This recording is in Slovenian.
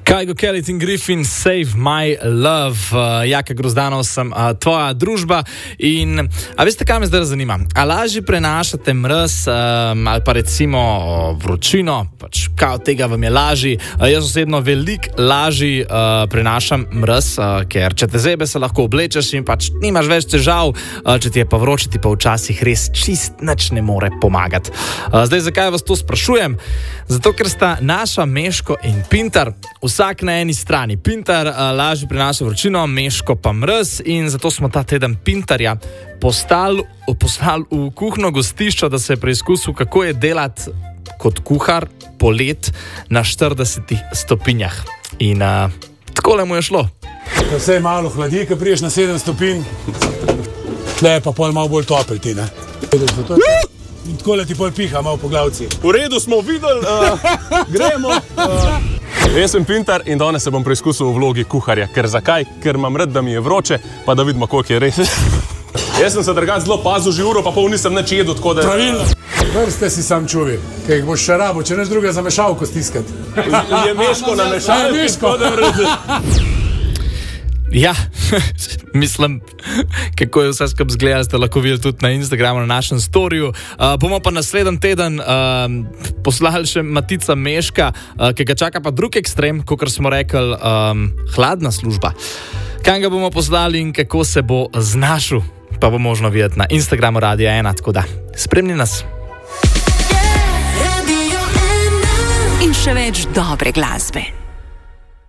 Kygo Kelly in Griffin, Save My Love. Jaka Grozdanov sem tvoja družba. In a veste, kaj me zdaj zanima? A lažje prenašate mraz ali pa recimo vročino? Pač kaj od tega vam je lažji? Jaz osebno veliko lažje prenašam mraz, ker če te zebe, se lahko oblečeš in pač nimaš več težav. Če ti je pa vroče, ti pa včasih res čist nič ne more pomagati. Zdaj, zakaj vas to sprašujem? Zato, ker sta naša Meško in Pintar vsak na eni strani. Pintar lažje prinaša vročino, Meško pa mraz, in zato smo ta teden Pintarja poslali v kuhno gostišča, da se je preizkusil, kako je delati kot kuhar polet na 40 stopinjah. In takole mu je šlo. Da se malo hladi, ko priješ na 7 stopinj, tle pa pol malo bolj topel ti, ne? In takole ti pol piha malo po glavci. V redu smo videli, gremo. Jaz sem Pintar in danes se bom preizkusil v vlogi kuharja. Ker zakaj? Ker imam rad, da mi je vroče, pa da vidimo, koliko je res. Jaz sem se drugače zelo pazil, že uro pa pol nisem nič jedel, tako da... Pravilno. Vrste si sam čuvi, kaj jih boš še rabo, če neš druga za mešalko stiskati. Je Meško na mešalki? Je Meško. Ja, mislim, kako je vse skupaj izgledalo, ste lahko videli tudi na Instagramu, na našem storiju. Bomo pa naslednji teden poslali še Matica Meška, ki ga čaka pa drug ekstrem, kakor smo rekli, hladna služba. Kam ga bomo poslali in kako se bo znašel, pa bo možno videti na Instagramu Radia 1, tako da spremni nas. In še več dobre glasbe.